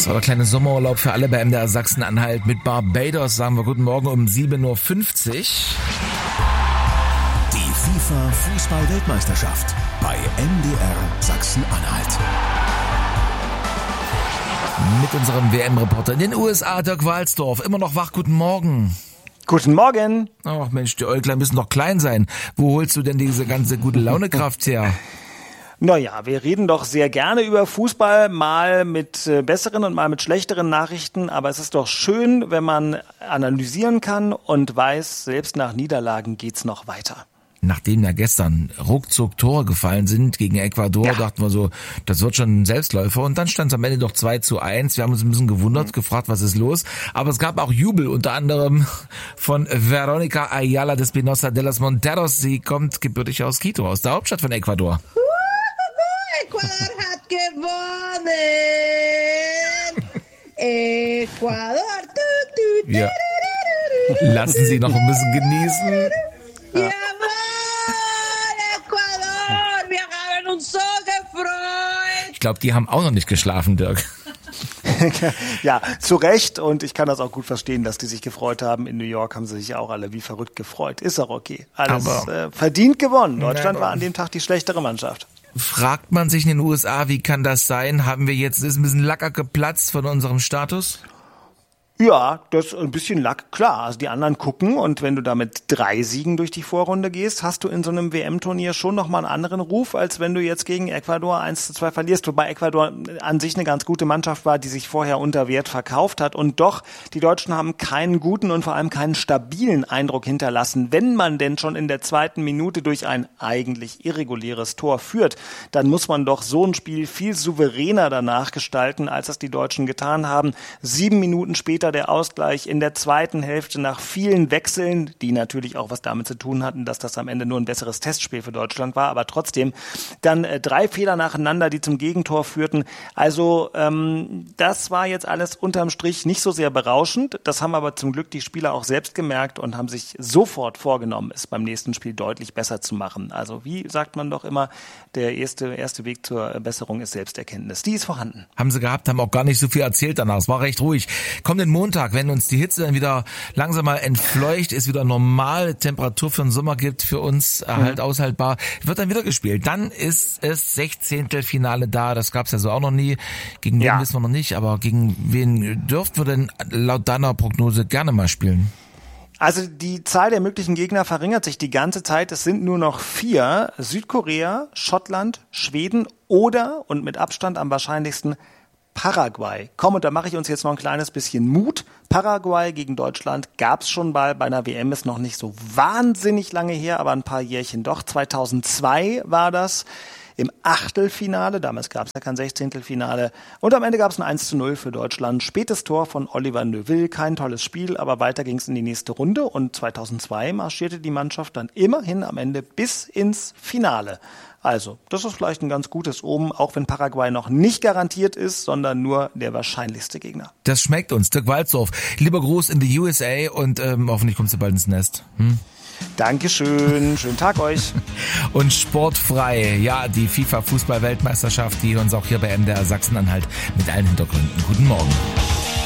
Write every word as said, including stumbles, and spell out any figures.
war der kleine Sommerurlaub für alle bei M D R Sachsen-Anhalt. Mit Barbados sagen wir guten Morgen um sieben Uhr fünfzig. Die FIFA-Fußball-Weltmeisterschaft bei M D R Sachsen-Anhalt. Mit unserem W M-Reporter in den U S A, Dirk Walzdorf. Immer noch wach, guten Morgen. Guten Morgen. Ach Mensch, die Äuglein müssen doch klein sein. Wo holst du denn diese ganze gute Launekraft her? Naja, wir reden doch sehr gerne über Fußball, mal mit besseren und mal mit schlechteren Nachrichten, aber es ist doch schön, wenn man analysieren kann und weiß, selbst nach Niederlagen geht's noch weiter. Nachdem ja gestern ruckzuck Tore gefallen sind gegen Ecuador, ja. dachten wir so, das wird schon ein Selbstläufer. Und dann stand es am Ende doch zwei zu eins. Wir haben uns ein bisschen gewundert, mhm. gefragt, was ist los. Aber es gab auch Jubel, unter anderem von Veronica Ayala de Espinosa de los Monteros. Sie kommt gebürtig aus Quito, aus der Hauptstadt von Ecuador. Ecuador hat gewonnen! Ecuador! Du, du, ja. Lassen Sie noch ein bisschen genießen. Ja. Ecuador, wir haben uns so gefreut. Ich glaube, die haben auch noch nicht geschlafen, Dirk. Ja, zu Recht, und ich kann das auch gut verstehen, dass die sich gefreut haben. In New York haben sie sich auch alle wie verrückt gefreut. Ist auch okay. Alles äh, verdient gewonnen. Deutschland war an dem Tag die schlechtere Mannschaft. Fragt man sich in den U S A, wie kann das sein? Haben wir jetzt, ist ein bisschen Lacker geplatzt von unserem Status? Ja, das ist ein bisschen Lack, klar. Also die anderen gucken, und wenn du da mit drei Siegen durch die Vorrunde gehst, hast du in so einem W M-Turnier schon nochmal einen anderen Ruf, als wenn du jetzt gegen Ecuador eins zu zwei verlierst. Wobei Ecuador an sich eine ganz gute Mannschaft war, die sich vorher unter Wert verkauft hat. Und doch, die Deutschen haben keinen guten und vor allem keinen stabilen Eindruck hinterlassen. Wenn man denn schon in der zweiten Minute durch ein eigentlich irreguläres Tor führt, dann muss man doch so ein Spiel viel souveräner danach gestalten, als es die Deutschen getan haben. Sieben Minuten später der Ausgleich in der zweiten Hälfte nach vielen Wechseln, die natürlich auch was damit zu tun hatten, dass das am Ende nur ein besseres Testspiel für Deutschland war, aber trotzdem dann äh, drei Fehler nacheinander, die zum Gegentor führten. Also ähm, das war jetzt alles unterm Strich nicht so sehr berauschend. Das haben aber zum Glück die Spieler auch selbst gemerkt und haben sich sofort vorgenommen, es beim nächsten Spiel deutlich besser zu machen. Also wie sagt man doch immer, der erste, erste Weg zur Besserung ist Selbsterkenntnis. Die ist vorhanden. Haben sie gehabt, haben auch gar nicht so viel erzählt danach. Es war recht ruhig. Kommt den Montag, wenn uns die Hitze dann wieder langsam mal entfleucht, es wieder normale Temperatur für den Sommer gibt, für uns mhm. halt aushaltbar, wird dann wieder gespielt. Dann ist es Sechzehntelfinale da, das gab's ja so auch noch nie. Gegen wen ja. wissen wir noch nicht, aber gegen wen dürften wir denn laut deiner Prognose gerne mal spielen? Also die Zahl der möglichen Gegner verringert sich die ganze Zeit. Es sind nur noch vier: Südkorea, Schottland, Schweden oder, und mit Abstand am wahrscheinlichsten, Paraguay. Komm, und da mache ich uns jetzt noch ein kleines bisschen Mut. Paraguay gegen Deutschland gab's schon mal bei einer W M, ist noch nicht so wahnsinnig lange her, aber ein paar Jährchen doch. zweitausendzwei war das im Achtelfinale, damals gab's ja kein Sechzehntelfinale. Und am Ende gab's ein eins zu null für Deutschland. Spätes Tor von Oliver Neuville, kein tolles Spiel, aber weiter ging's in die nächste Runde. Und zweitausendzwei marschierte die Mannschaft dann immerhin am Ende bis ins Finale. Also, das ist vielleicht ein ganz gutes Omen, auch wenn Paraguay noch nicht garantiert ist, sondern nur der wahrscheinlichste Gegner. Das schmeckt uns. Dirk Walzdorf, lieber Gruß in die U S A und ähm, hoffentlich kommst du bald ins Nest. Hm? Dankeschön, schönen Tag euch. Und sportfrei, ja, die FIFA-Fußball-Weltmeisterschaft, die uns auch hier bei M D R Sachsen-Anhalt mit allen Hintergründen. Guten Morgen.